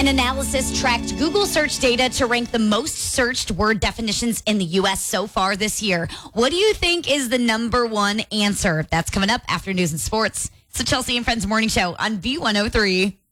An analysis tracked Google search data to rank the most searched word definitions in the U.S. so far this year. What do you think is the number one answer? That's coming up after news and sports. It's the Chelsea and Friends Morning Show on B103.